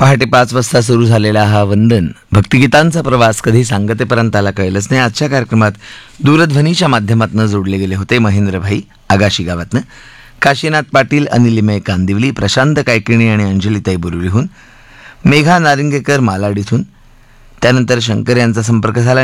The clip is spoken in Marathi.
पहाटे 5 वाजता सुरू झालेला हा वंदन भक्तिगीतांचा प्रवास कधी सांगतेपर्यंत आला कळलंच नाही. आजच्या कार्यक्रमात दूरध्वनीच्या माध्यमातून जोडले गेले होते महेंद्रभाई आगाशी गावातनं, काशीनाथ पाटील, अनिल इमय कांदिवली, प्रशांत कायकिणी आणि अंजलीताई बोरुलीहून, मेघा नारिंगेकर मालाड इथून. त्यानंतर शंकर यांचा संपर्क झाला.